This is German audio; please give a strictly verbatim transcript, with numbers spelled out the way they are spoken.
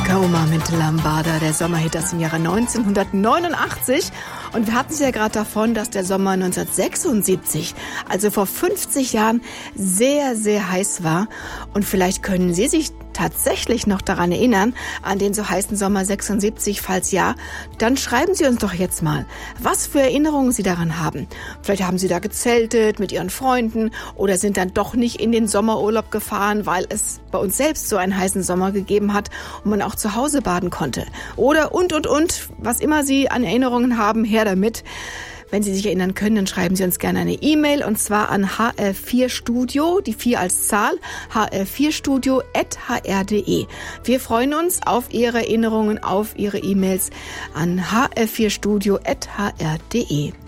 Kauma mit Lambada, der Sommerhit aus dem Jahre neunzehnhundertneunundachtzig. Und wir hatten es ja gerade davon, dass der Sommer neunzehnhundertsechsundsiebzig, also vor fünfzig Jahren, sehr, sehr heiß war. Und vielleicht können Sie sich tatsächlich noch daran erinnern, an den so heißen Sommer sechsundsiebzig. Falls ja, dann schreiben Sie uns doch jetzt mal, was für Erinnerungen Sie daran haben. Vielleicht haben Sie da gezeltet mit Ihren Freunden oder sind dann doch nicht in den Sommerurlaub gefahren, weil es bei uns selbst so einen heißen Sommer gegeben hat und man auch zu Hause baden konnte. Oder und, und, und, was immer Sie an Erinnerungen haben, her damit. Wenn Sie sich erinnern können, dann schreiben Sie uns gerne eine E-Mail und zwar an h r vier studio, die vier als Zahl, h r vier studio at h r punkt d e. Wir freuen uns auf Ihre Erinnerungen, auf Ihre E-Mails an h r vier studio at h r punkt d e.